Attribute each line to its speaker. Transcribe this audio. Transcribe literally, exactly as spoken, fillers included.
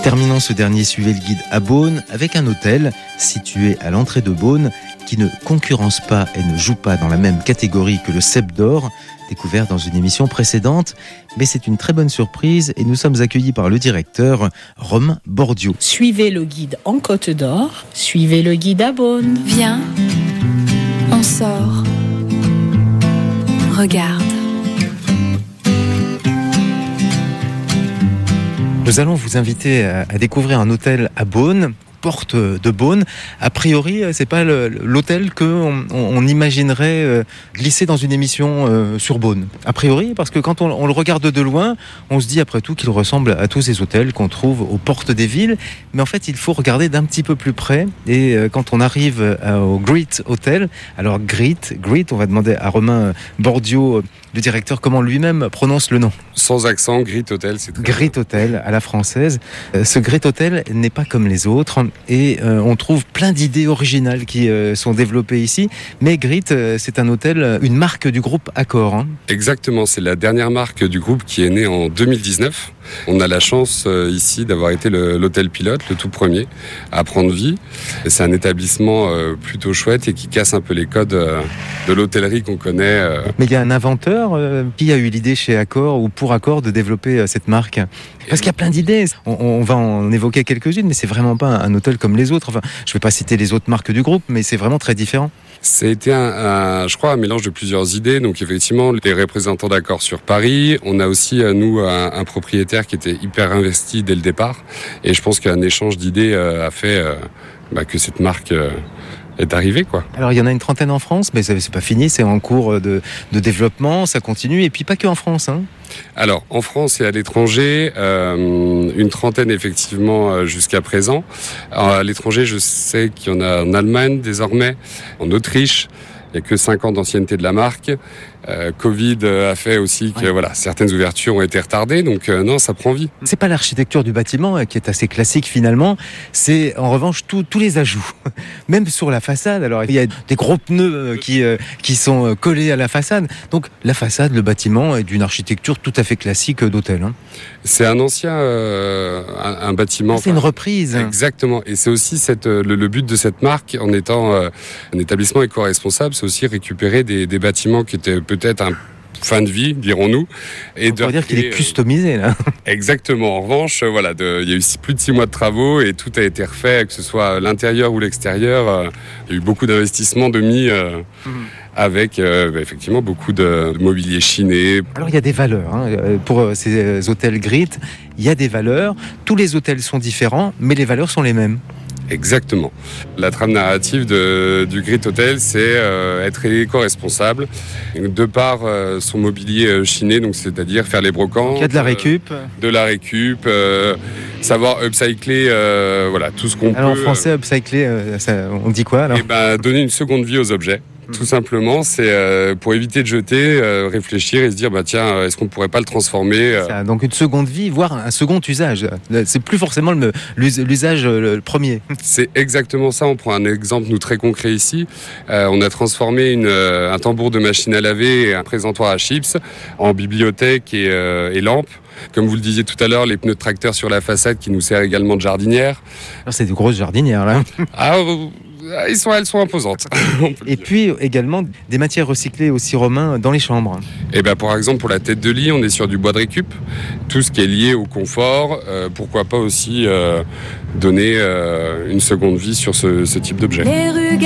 Speaker 1: Terminons ce dernier Suivez le guide à Beaune avec un hôtel situé à l'entrée de Beaune qui ne concurrence pas et ne joue pas dans la même catégorie que le Cep d'Or, découvert dans une émission précédente. Mais c'est une très bonne surprise et nous sommes accueillis par le directeur, Romain Bordio.
Speaker 2: Suivez le guide en Côte d'Or, suivez le guide à Beaune.
Speaker 3: Viens, on sort, regarde.
Speaker 1: Nous allons vous inviter à, à découvrir un hôtel à Beaune, porte de Beaune. A priori, c'est pas le, l'hôtel qu'on on, on imaginerait glisser dans une émission euh, sur Beaune. A priori, parce que quand on, on le regarde de loin, on se dit après tout qu'il ressemble à tous ces hôtels qu'on trouve aux portes des villes. Mais en fait, il faut regarder d'un petit peu plus près. Et euh, quand on arrive euh, au Great Hotel, alors Great, Great, on va demander à Romain Bordio, le directeur, comment lui-même prononce le nom.
Speaker 4: Sans accent, Great Hotel, c'est très
Speaker 1: Great Hotel à la française. Euh, ce Great Hotel n'est pas comme les autres et euh, on trouve plein d'idées originales qui euh, sont développées ici. Mais Great, euh, c'est un hôtel, une marque du groupe Accor. Hein.
Speaker 4: Exactement, c'est la dernière marque du groupe qui est née en deux mille dix-neuf. On a la chance euh, ici d'avoir été le, l'hôtel pilote, le tout premier à prendre vie. Et c'est un établissement euh, plutôt chouette et qui casse un peu les codes euh, de l'hôtellerie qu'on connaît. Euh.
Speaker 1: Mais il y a un inventeur euh, qui a eu l'idée chez Accor ou pour Accor de développer euh, cette marque. Parce qu'il y a plein d'idées. On, on va en évoquer quelques-unes, mais c'est vraiment pas un, un hôtel comme les autres. Enfin, je ne vais pas citer les autres marques du groupe, mais c'est vraiment très différent.
Speaker 4: Ça a été, un, un, je crois, un mélange de plusieurs idées. Donc effectivement, les représentants d'Accor sur Paris. On a aussi, nous, un, un propriétaire qui était hyper investi dès le départ. Et je pense qu'un échange d'idées a fait bah, que cette marque est arrivée, quoi.
Speaker 1: Alors, il y en a une trentaine en France, mais c'est pas fini. C'est en cours de, de développement. Ça continue. Et puis, pas que en France, hein.
Speaker 4: Alors, en France et à l'étranger, euh, une trentaine effectivement jusqu'à présent. Alors, à l'étranger, je sais qu'il y en a en Allemagne désormais, en Autriche. Il n'y a que cinq ans d'ancienneté de la marque. Euh, Covid a fait aussi que ouais. voilà, certaines ouvertures ont été retardées, donc euh, non, ça prend vie.
Speaker 1: C'est pas l'architecture du bâtiment euh, qui est assez classique finalement, c'est en revanche tous les ajouts. Même sur la façade, alors il y a des gros pneus euh, qui, euh, qui sont euh, collés à la façade. Donc la façade, le bâtiment est d'une architecture tout à fait classique euh, d'hôtel. Hein.
Speaker 4: C'est un ancien euh, un, un bâtiment.
Speaker 1: Ah, c'est enfin, une reprise.
Speaker 4: Exactement, et c'est aussi cette, le, le but de cette marque, en étant euh, un établissement éco-responsable, c'est aussi récupérer des, des bâtiments qui étaient peut-être un fin de vie, dirons-nous. Et
Speaker 1: on peut dire qu'il est customisé, là.
Speaker 4: Exactement. En revanche, voilà, de, il y a eu plus de six mois de travaux et tout a été refait, que ce soit l'intérieur ou l'extérieur. Euh, il y a eu beaucoup d'investissements de mis euh, mmh. avec euh, bah, effectivement beaucoup de, de mobilier chiné.
Speaker 1: Alors il y a des valeurs. Hein. Pour ces hôtels Great, il y a des valeurs. Tous les hôtels sont différents, mais les valeurs sont les mêmes.
Speaker 4: Exactement. La trame narrative de, du Great Hotel, c'est euh, être éco-responsable. De par euh, son mobilier euh, chiné, donc c'est-à-dire faire les brocantes.
Speaker 1: Il y a de la récup.
Speaker 4: Euh, de la récup, euh, savoir upcycler, euh, voilà, tout ce qu'on
Speaker 1: Alors,
Speaker 4: peut.
Speaker 1: En français, upcycler, euh, ça, on dit quoi alors ?
Speaker 4: Et ben, donner une seconde vie aux objets. Tout simplement, c'est euh, pour éviter de jeter, euh, réfléchir et se dire bah tiens, est-ce qu'on pourrait pas le transformer euh...
Speaker 1: ça, donc une seconde vie, voire un second usage. C'est plus forcément le, l'usage le premier.
Speaker 4: C'est exactement ça. On prend un exemple nous très concret ici. Euh, on a transformé une, un tambour de machine à laver et un présentoir à chips en bibliothèque et, euh, et lampe. Comme vous le disiez tout à l'heure, les pneus de tracteur sur la façade qui nous sert également de jardinière.
Speaker 1: Alors c'est de grosses jardinières là.
Speaker 4: Ah. Ils sont, elles sont imposantes.
Speaker 1: Et puis également des matières recyclées aussi, Romain, dans les chambres.
Speaker 4: Et ben pour exemple pour la tête de lit, on est sur du bois de récup. Tout ce qui est lié au confort, euh, pourquoi pas aussi euh, donner euh, une seconde vie sur ce, ce type d'objet.